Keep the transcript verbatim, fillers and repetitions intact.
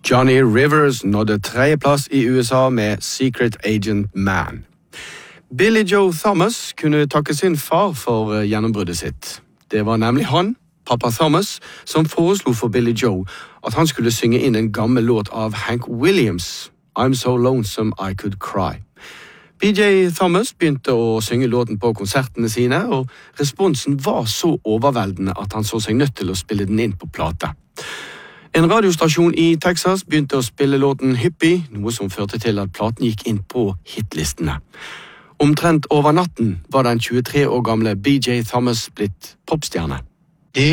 Johnny Rivers nådde tredjeplass i U S A med Secret Agent Man. Billy Joe Thomas kunne takke sin far for gjennombruddet sitt. Det var nemlig han, pappa Thomas, som foreslo for Billy Joe at han skulle synge inn en gammel låt av Hank Williams, I'm So Lonesome I Could Cry. B J Thomas begynte å synge låten på konsertene sine, og responsen var så overveldende at han så seg nødt til å spille den inn på plate. En radiostasjon i Texas begynte å spille låten Hippie, noe som førte til at platen gikk inn på hitlistene. Omtrent over natten var den tjuetre år gamle B J Thomas blitt popstjerne.